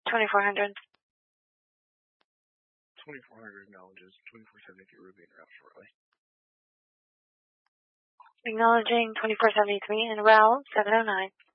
2400. 2400 acknowledges 2473 will be en route shortly. Acknowledging 2473 en route 709.